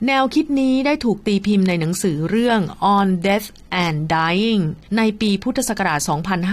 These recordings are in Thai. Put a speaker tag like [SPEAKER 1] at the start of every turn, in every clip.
[SPEAKER 1] แนวคิดนี้ได้ถูกตีพิมพ์ในหนังสือเรื่อง On Death and Dying ในปีพุทธศักราช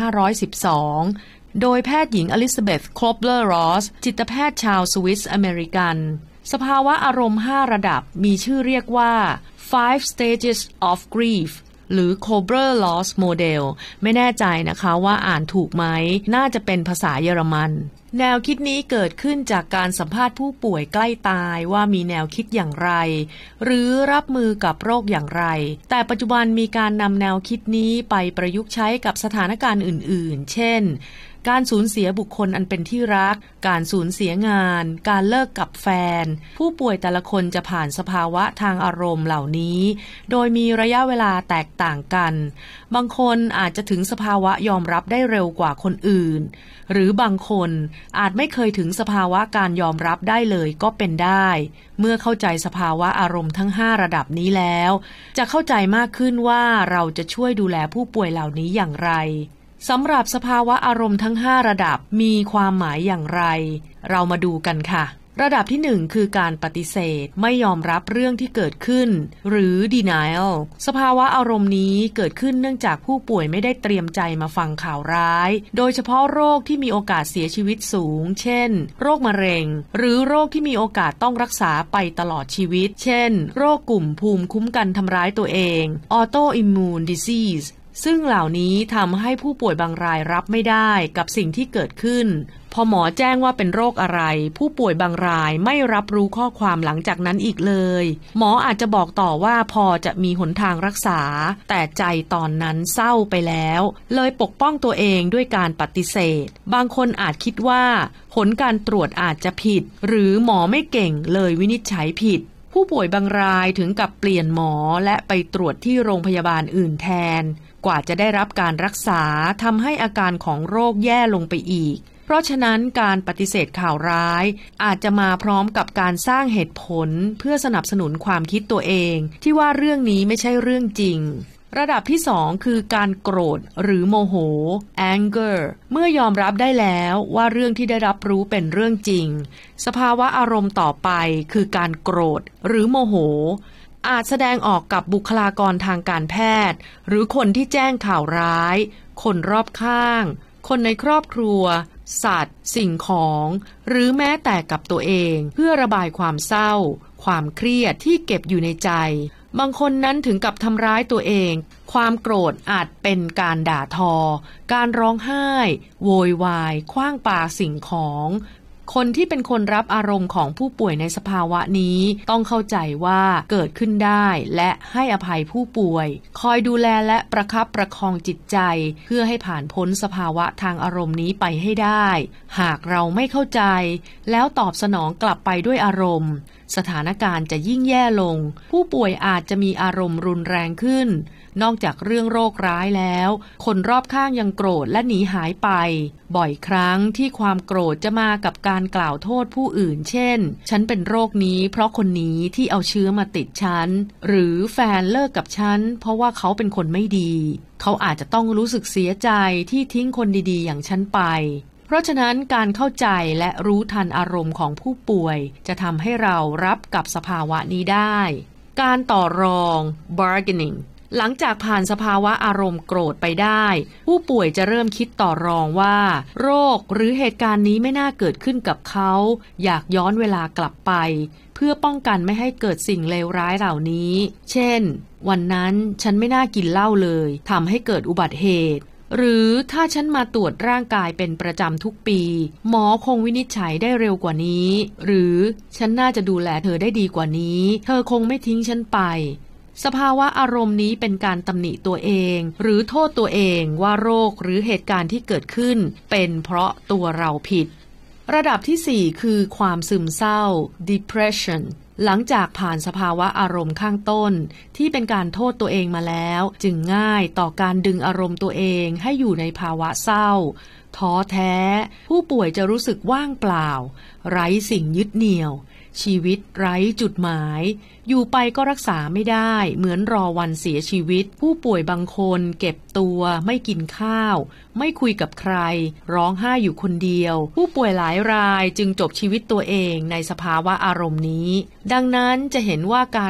[SPEAKER 1] 2512 โดยแพทย์หญิงอลิซาเบธ โคลเบอร์ รอสจิตแพทย์ชาวสวิสอเมริกันสภาวะอารมณ์ 5 ระดับมีชื่อเรียกว่า Five Stages of Grief หรือ Kübler-Ross Model ไม่แน่ใจนะคะว่าอ่านถูกไหมน่าจะเป็นภาษาเยอรมันแนวคิดนี้เกิดขึ้นจากการสัมภาษณ์ผู้ป่วยใกล้ตายว่ามีแนวคิดอย่างไรหรือรับมือกับโรคอย่างไรแต่ปัจจุบันมีการนำแนวคิดนี้ไปประยุกต์ใช้กับสถานการณ์อื่นๆเช่นการสูญเสียบุคคลอันเป็นที่รักการสูญเสียงานการเลิกกับแฟนผู้ป่วยแต่ละคนจะผ่านสภาวะทางอารมณ์เหล่านี้โดยมีระยะเวลาแตกต่างกันบางคนอาจจะถึงสภาวะยอมรับได้เร็วกว่าคนอื่นหรือบางคนอาจไม่เคยถึงสภาวะการยอมรับได้เลยก็เป็นได้เมื่อเข้าใจสภาวะอารมณ์ทั้ง5ระดับนี้แล้วจะเข้าใจมากขึ้นว่าเราจะช่วยดูแลผู้ป่วยเหล่านี้อย่างไรสำหรับสภาวะอารมณ์ทั้ง5ระดับมีความหมายอย่างไรเรามาดูกันค่ะระดับที่1คือการปฏิเสธไม่ยอมรับเรื่องที่เกิดขึ้นหรือ denial สภาวะอารมณ์นี้เกิดขึ้นเนื่องจากผู้ป่วยไม่ได้เตรียมใจมาฟังข่าวร้ายโดยเฉพาะโรคที่มีโอกาสเสียชีวิตสูงเช่นโรคมะเร็งหรือโรคที่มีโอกาสต้องรักษาไปตลอดชีวิตเช่นโรคกลุ่มภูมิคุ้มกันทำร้ายตัวเอง autoimmune diseaseซึ่งเหล่านี้ทำให้ผู้ป่วยบางรายรับไม่ได้กับสิ่งที่เกิดขึ้นพอหมอแจ้งว่าเป็นโรคอะไรผู้ป่วยบางรายไม่รับรู้ข้อความหลังจากนั้นอีกเลยหมออาจจะบอกต่อว่าพอจะมีหนทางรักษาแต่ใจตอนนั้นเศร้าไปแล้วเลยปกป้องตัวเองด้วยการปฏิเสธบางคนอาจคิดว่าผลการตรวจอาจจะผิดหรือหมอไม่เก่งเลยวินิจฉัยผิดผู้ป่วยบางรายถึงกับเปลี่ยนหมอและไปตรวจที่โรงพยาบาลอื่นแทนกว่าจะได้รับการรักษาทำให้อาการของโรคแย่ลงไปอีกเพราะฉะนั้นการปฏิเสธข่าวร้ายอาจจะมาพร้อมกับการสร้างเหตุผลเพื่อสนับสนุนความคิดตัวเองที่ว่าเรื่องนี้ไม่ใช่เรื่องจริงระดับที่2คือการโกรธหรือโมโห anger เมื่อยอมรับได้แล้วว่าเรื่องที่ได้รับรู้เป็นเรื่องจริงสภาวะอารมณ์ต่อไปคือการโกรธหรือโมโหอาจแสดงออกกับบุคลากรทางการแพทย์หรือคนที่แจ้งข่าวร้ายคนรอบข้างคนในครอบครัวสัตว์สิ่งของหรือแม้แต่กับตัวเองเพื่อระบายความเศร้าความเครียดที่เก็บอยู่ในใจบางคนนั้นถึงกับทำร้ายตัวเองความโกรธอาจเป็นการด่าทอการร้องไห้โวยวายขว้างปาสิ่งของคนที่เป็นคนรับอารมณ์ของผู้ป่วยในสภาวะนี้ต้องเข้าใจว่าเกิดขึ้นได้และให้อภัยผู้ป่วยคอยดูแลและประคับประคองจิตใจเพื่อให้ผ่านพ้นสภาวะทางอารมณ์นี้ไปให้ได้หากเราไม่เข้าใจแล้วตอบสนองกลับไปด้วยอารมณ์สถานการณ์จะยิ่งแย่ลงผู้ป่วยอาจจะมีอารมณ์รุนแรงขึ้นนอกจากเรื่องโรคร้ายแล้วคนรอบข้างยังโกรธและหนีหายไปบ่อยครั้งที่ความโกรธจะมากับการกล่าวโทษผู้อื่นเช่นฉันเป็นโรคนี้เพราะคนนี้ที่เอาเชื้อมาติดฉันหรือแฟนเลิกกับฉันเพราะว่าเขาเป็นคนไม่ดีเขาอาจจะต้องรู้สึกเสียใจที่ทิ้งคนดีๆอย่างฉันไปเพราะฉะนั้นการเข้าใจและรู้ทันอารมณ์ของผู้ป่วยจะทำให้เรารับกับสภาวะนี้ได้การต่อรอง bargainingหลังจากผ่านสภาวะอารมณ์โกรธไปได้ผู้ป่วยจะเริ่มคิดต่อรองว่าโรคหรือเหตุการณ์นี้ไม่น่าเกิดขึ้นกับเขาอยากย้อนเวลากลับไปเพื่อป้องกันไม่ให้เกิดสิ่งเลวร้ายเหล่านี้เช่นวันนั้นฉันไม่น่ากินเหล้าเลยทำให้เกิดอุบัติเหตุหรือถ้าฉันมาตรวจร่างกายเป็นประจำทุกปีหมอคงวินิจฉัยได้เร็วกว่านี้หรือฉันน่าจะดูแลเธอได้ดีกว่านี้เธอคงไม่ทิ้งฉันไปสภาวะอารมณ์นี้เป็นการตำหนิตัวเองหรือโทษตัวเองว่าโรคหรือเหตุการณ์ที่เกิดขึ้นเป็นเพราะตัวเราผิดระดับที่4คือความซึมเศร้า depression หลังจากผ่านสภาวะอารมณ์ข้างต้นที่เป็นการโทษตัวเองมาแล้วจึงง่ายต่อการดึงอารมณ์ตัวเองให้อยู่ในภาวะเศร้าท้อแท้ผู้ป่วยจะรู้สึกว่างเปล่าไร้สิ่งยึดเหนี่ยวชีวิตไร้จุดหมายอยู่ไปก็รักษาไม่ได้เหมือนรอวันเสียชีวิตผู้ป่วยบางคนเก็บตัวไม่กินข้าวไม่คุยกับใครร้องไห้อยู่คนเดียวผู้ป่วยหลายรายจึงจบชีวิตตัวเองในสภาวะอารมณ์นี้ดังนั้นจะเห็นว่าการ